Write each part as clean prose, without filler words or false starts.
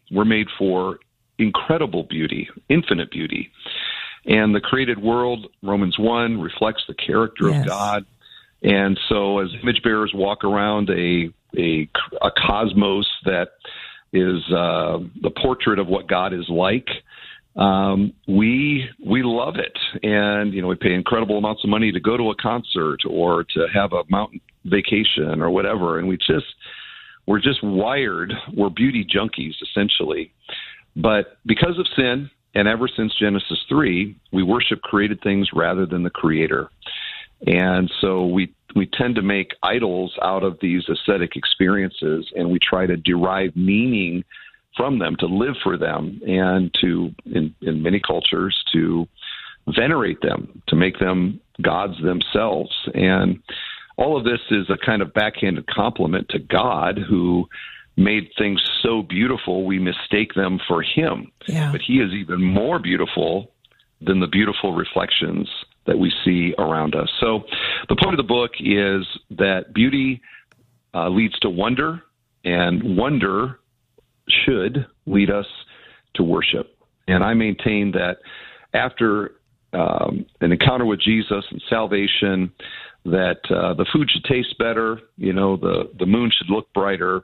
We're made for incredible beauty, infinite beauty. And the created world, Romans 1, reflects the character of God. And so as image bearers walk around a cosmos that is the portrait of what God is like, we love it. And, we pay incredible amounts of money to go to a concert or to have a mountain vacation or whatever. And we're just wired. We're beauty junkies, essentially. But because of sin, and ever since Genesis 3, we worship created things rather than the Creator. And so we tend to make idols out of these aesthetic experiences, and we try to derive meaning from them, to live for them, and to, in many cultures, to venerate them, to make them gods themselves. And all of this is a kind of backhanded compliment to God, who made things so beautiful we mistake them for Him. Yeah. But He is even more beautiful than the beautiful reflections that we see around us. So the point of the book is that beauty leads to wonder, and wonder should lead us to worship. And I maintain that after an encounter with Jesus and salvation, that the food should taste better, the moon should look brighter.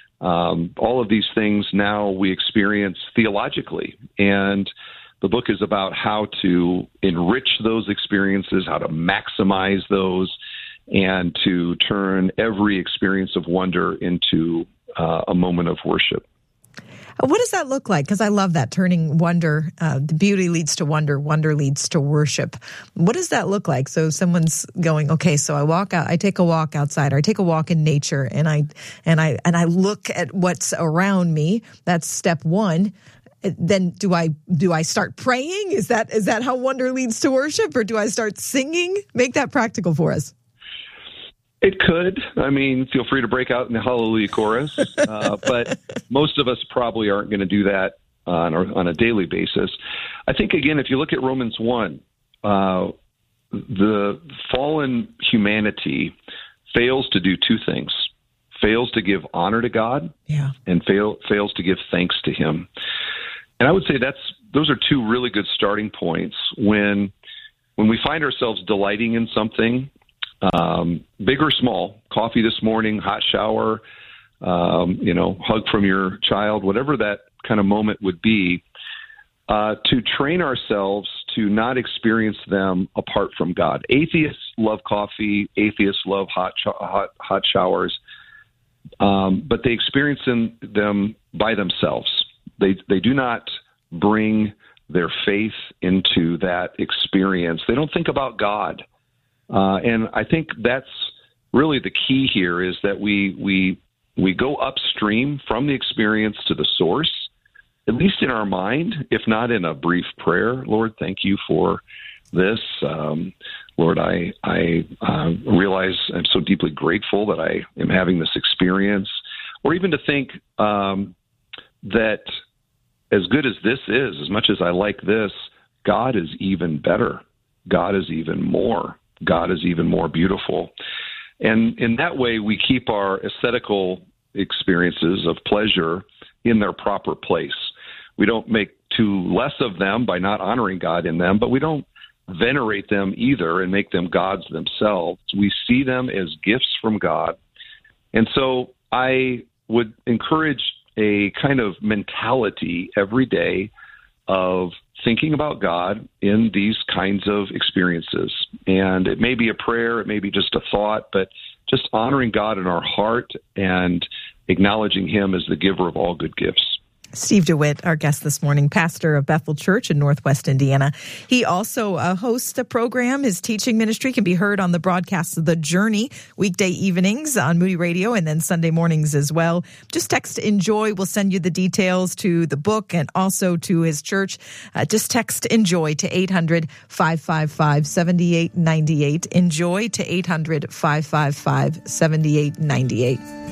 All of these things now we experience theologically, and the book is about how to enrich those experiences, how to maximize those, and to turn every experience of wonder into a moment of worship. What does that look like? Because I love that, turning wonder, the beauty leads to wonder, wonder leads to worship. What does that look like? So someone's going, okay, so I take a walk outside, or I take a walk in nature, and I look at what's around me. That's step one. Then do I start praying? Is that how wonder leads to worship, or do I start singing? Make that practical for us. It could. Feel free to break out in the Hallelujah chorus. But most of us probably aren't going to do that on a daily basis. I think, again, if you look at Romans 1, the fallen humanity fails to do two things: fails to give honor to God, and fails to give thanks to Him. And I would say those are two really good starting points when we find ourselves delighting in something, big or small, coffee this morning, hot shower, hug from your child, whatever that kind of moment would be, to train ourselves to not experience them apart from God. Atheists love coffee. Atheists love hot showers, but they experience them by themselves. They do not bring their faith into that experience. They don't think about God. And I think that's really the key here, is that we go upstream from the experience to the source, at least in our mind, if not in a brief prayer. Lord, thank you for this. Lord, I realize I'm so deeply grateful that I am having this experience. Or even to think that as good as this is, as much as I like this, God is even better. God is even more. God is even more beautiful. And in that way, we keep our aesthetical experiences of pleasure in their proper place. We don't make too less of them by not honoring God in them, but we don't venerate them either and make them gods themselves. We see them as gifts from God. And so I would encourage a kind of mentality every day of thinking about God in these kinds of experiences. And it may be a prayer, it may be just a thought, but just honoring God in our heart and acknowledging Him as the giver of all good gifts. Steve DeWitt, our guest this morning, pastor of Bethel Church in Northwest Indiana. He also hosts a program. His teaching ministry can be heard on the broadcast of The Journey, weekday evenings on Moody Radio, and then Sunday mornings as well. Just text ENJOY. We'll send you the details to the book and also to his church. Just text ENJOY to 800-555-7898. ENJOY to 800-555-7898.